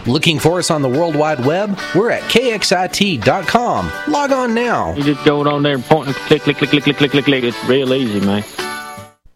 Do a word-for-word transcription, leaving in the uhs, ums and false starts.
Looking for us on the World Wide Web? We're at K X I T dot com. Log on now. You just go on there and point and click, click, click, click, click, click, click, click. It's real easy, man.